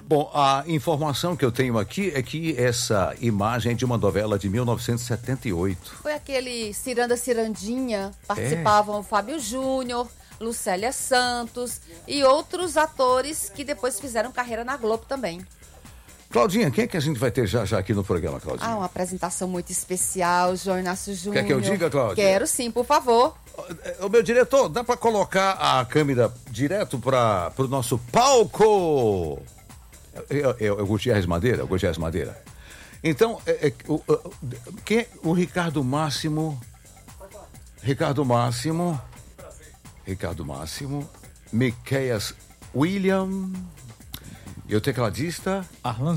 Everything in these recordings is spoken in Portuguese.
Bom, a informação que eu tenho aqui é que essa imagem é de uma novela de 1978. Foi aquele Ciranda Cirandinha, participavam o Fábio Júnior, Lucélia Santos e outros atores que depois fizeram carreira na Globo também. Claudinha, quem é que a gente vai ter já aqui no programa, Claudinha? Uma apresentação muito especial, João Inácio Júnior. Quer que eu diga, Cláudia? Quero sim, por favor. O meu diretor, dá para colocar a câmera direto para o nosso palco? É o Gutierrez Madeira? Então, quem é o Ricardo Máximo, Miqueias William e o tecladista? Arlan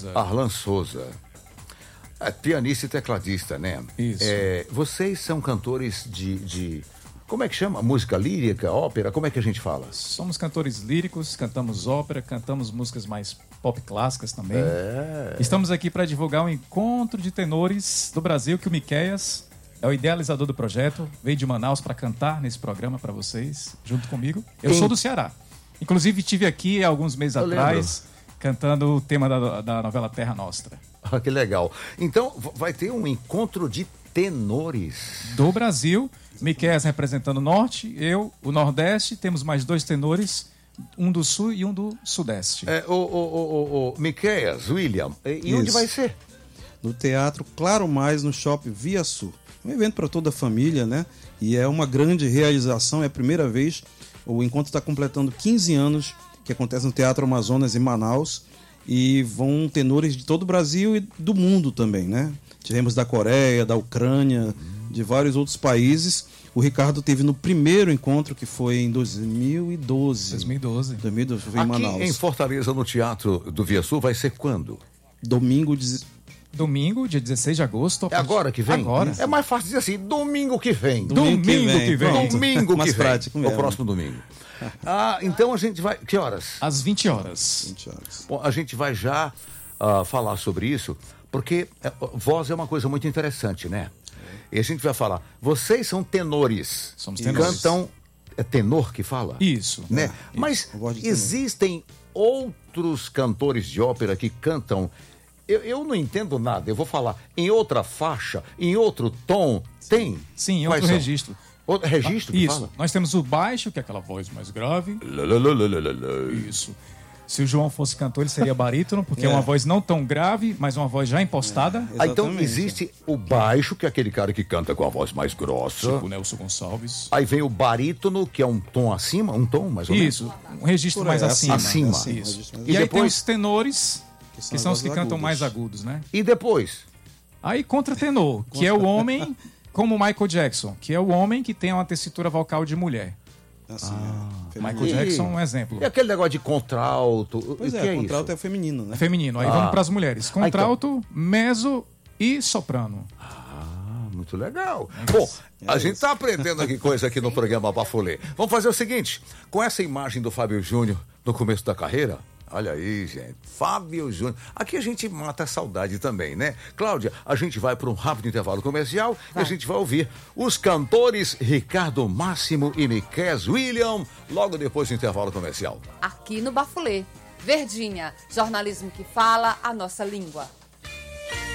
Souza. Pianista e tecladista, né? Isso. Vocês são cantores de... Como é que chama? Música lírica, ópera? Como é que a gente fala? Somos cantores líricos, cantamos ópera, cantamos músicas mais pop clássicas também. Estamos aqui para divulgar o encontro de tenores do Brasil, que o Miqueias é o idealizador do projeto, veio de Manaus para cantar nesse programa para vocês, junto comigo. Eu sou do Ceará. Inclusive, estive aqui há alguns meses atrás, cantando o tema da novela Terra Nostra. Ah, que legal. Então, vai ter um encontro de tenores. Do Brasil, Miqueias representando o Norte, eu, o Nordeste, temos mais 2 tenores, um do Sul e um do Sudeste. O Miqueias, William, e onde vai ser? No Teatro Claro Mais, no Shopping Via Sul. Um evento para toda a família, né? E é uma grande realização, é a primeira vez. O encontro está completando 15 anos, que acontece no Teatro Amazonas, em Manaus. E vão tenores de todo o Brasil e do mundo também, né? Tivemos da Coreia, da Ucrânia, de vários outros países. O Ricardo teve no primeiro encontro, que foi em 2012. 2012. Foi em Manaus. Aqui em Fortaleza, no Teatro do Via Sul, vai ser quando? Domingo, dia 16 de agosto. É agora que vem? Agora. É mais fácil dizer assim, domingo que vem. Domingo que vem. Domingo Mais que vem. prático O mesmo. próximo domingo. Então a gente vai... Que horas? Às 20 horas. 20 horas. Bom, a gente vai já falar sobre isso, porque voz é uma coisa muito interessante, né? E a gente vai falar, vocês são tenores. Somos tenores. Cantam, é tenor que fala? Isso. Né? Mas voz de tenor. existem outros cantores de ópera que cantam... Eu não entendo nada, eu vou falar em outra faixa, em outro tom, tem? Sim, em Quais outro são? registro. Outro registro que Isso. fala? Nós temos o baixo, que é aquela voz mais grave. Isso. Se o João fosse cantor, ele seria barítono, porque é uma voz não tão grave, mas uma voz já impostada. Então Exatamente. existe o baixo, que é aquele cara que canta com a voz mais grossa. Tipo Nelson Gonçalves. Aí vem o barítono, que é um tom acima, um tom mais ou menos. Isso, um registro Por aí, mais acima. acima. Isso. E E aí tem depois? os tenores, que são os que as cantam agudas. mais agudos, né? E depois? Aí contratenor, que é o homem, como o Michael Jackson, que é o homem que tem uma tessitura vocal de mulher. Assim, Michael Jackson é um exemplo. E aquele negócio de contralto? Pois o que é, é contralto isso? é feminino, né? É feminino. Aí vamos para as mulheres. Contralto, mezzo e soprano. Muito legal. Bom, a gente tá aprendendo aqui coisa aqui no programa Bafulê. Vamos fazer o seguinte, com essa imagem do Fábio Júnior no começo da carreira, olha aí, gente, Fábio Júnior. Aqui a gente mata a saudade também, né? Cláudia, a gente vai para um rápido intervalo comercial e a gente vai ouvir os cantores Ricardo Máximo e Miqueias William logo depois do intervalo comercial. Aqui no Bafulê. Verdinha, jornalismo que fala a nossa língua.